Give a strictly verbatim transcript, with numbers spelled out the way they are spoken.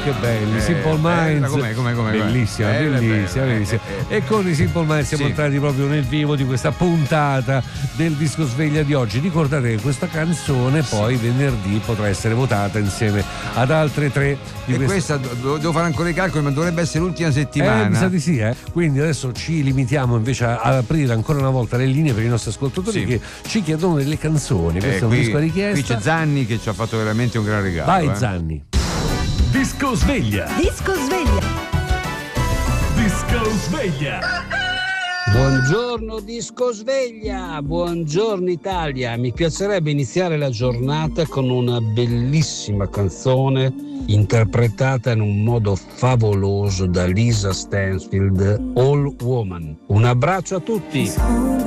che belli, Eh, Simple bella, Minds, com'è, com'è, com'è, bellissima, bella, bellissima, bella, bellissima. eh, eh. E con i Simple Minds siamo Sì. entrati proprio nel vivo di questa puntata del disco sveglia di oggi. Ricordate che questa canzone poi venerdì potrà essere votata insieme ad altre tre di E queste. questa do- devo fare ancora i calcoli, ma dovrebbe essere l'ultima Eh, settimana. mi sa di sì, eh. Quindi adesso ci limitiamo invece a a aprire ancora una volta le linee per i nostri ascoltatori Sì. che ci chiedono delle canzoni. Questo Eh, è un qui, disco a qui richiesta. c'è Zanni che ci ha fatto veramente un gran regalo. Vai eh. Zanni. Disco sveglia. Disco sveglia. Disco sveglia. Buongiorno Disco Sveglia, buongiorno Italia. Mi piacerebbe iniziare la giornata con una bellissima canzone interpretata in un modo favoloso da Lisa Stansfield, All Woman. Un abbraccio a tutti.